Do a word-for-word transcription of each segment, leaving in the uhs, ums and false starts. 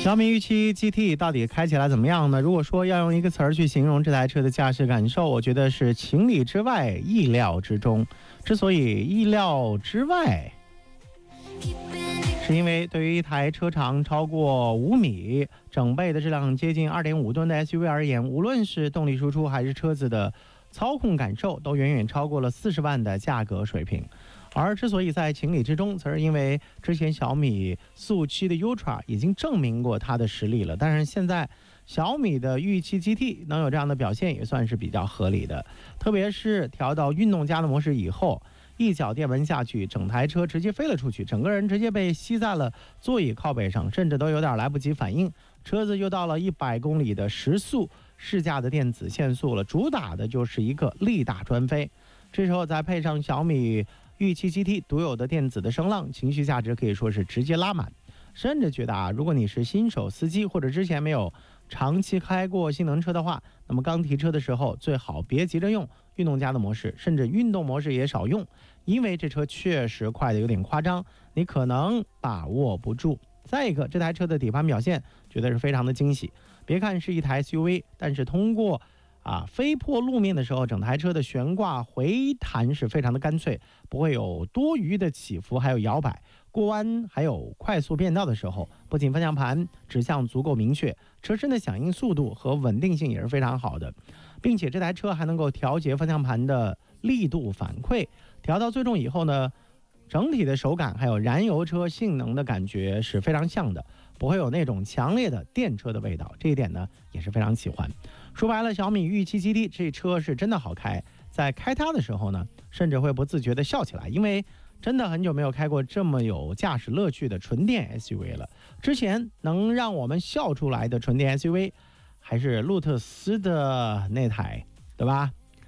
小米 Ü 七 G T 到底开起来怎么样呢？如果说要用一个词儿去形容这台车的驾驶感受，我觉得是情理之外，意料之中。之所以意料之外，是因为对于一台车长超过五米、整备的质量接近 二点五吨的 S U V 而言，无论是动力输出还是车子的操控感受，都远远超过了四十万的价格水平。而之所以在情理之中，则是因为之前小米速七的 Ultra 已经证明过它的实力了。但是现在小米的 Ü 七 G T 能有这样的表现，也算是比较合理的。特别是调到运动家的模式以后，一脚电门下去，整台车直接飞了出去，整个人直接被吸在了座椅靠背上，甚至都有点来不及反应。车子又到了一百公里的时速，试驾的电子限速了，主打的就是一个力大专飞。这时候再配上小米Ü 七 G T 独有的电子的声浪，情绪价值可以说是直接拉满。甚至觉得啊，如果你是新手司机或者之前没有长期开过性能车的话，那么刚提车的时候最好别急着用运动家的模式，甚至运动模式也少用，因为这车确实快的有点夸张，你可能把握不住。再一个，这台车的底盘表现觉得是非常的惊喜。别看是一台 S U V， 但是通过啊，飞破路面的时候，整台车的悬挂回弹是非常的干脆，不会有多余的起伏，还有摇摆。过弯还有快速变道的时候，不仅方向盘指向足够明确，车身的响应速度和稳定性也是非常好的，并且这台车还能够调节方向盘的力度反馈，调到最重以后呢，整体的手感还有燃油车性能的感觉是非常像的，不会有那种强烈的电车的味道，这一点呢也是非常喜欢。说白了，小米Ü 七 G T 这车是真的好开，在开它的时候呢，甚至会不自觉的笑起来，因为真的很久没有开过这么有驾驶乐趣的纯电 S U V 了。之前能让我们笑出来的纯电 S U V 还是路特斯的那台，对吧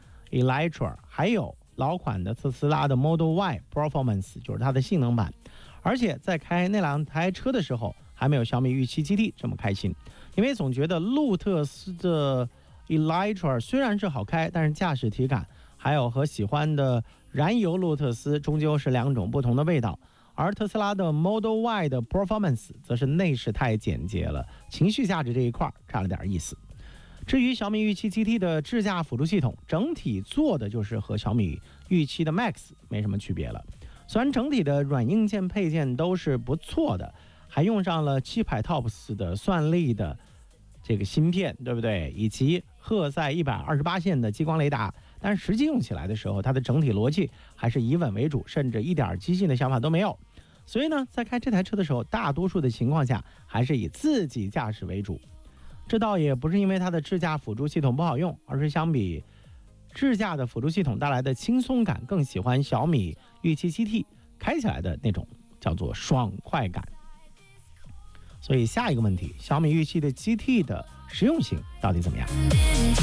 Elytra， 还有老款的特斯拉的 Model Y Performance， 就是它的性能版。而且在开那两台车的时候，还没有小米Ü 七 G T 这么开心，因为总觉得路特斯的 Elytra 虽然是好开，但是驾驶体感还有和喜欢的燃油路特斯终究是两种不同的味道。而特斯拉的 Model Y 的 Performance 则是内饰太简洁了，情绪价值这一块差了点意思。至于小米Ü 七 G T 的智驾辅助系统，整体做的就是和小米Ü 七的 Max 没什么区别了。虽然整体的软硬件配件都是不错的，还用上了七百 T O P S 的算力的这个芯片，对不对？以及赫赛一百二十八线的激光雷达，但是实际用起来的时候，它的整体逻辑还是以稳为主，甚至一点激进的想法都没有。所以呢，在开这台车的时候，大多数的情况下还是以自己驾驶为主。这倒也不是因为它的智驾辅助系统不好用，而是相比智驾的辅助系统带来的轻松感，更喜欢小米Ü 七 G T 开起来的那种叫做爽快感。所以下一个问题，小米Ü 七的 G T 的实用性到底怎么样？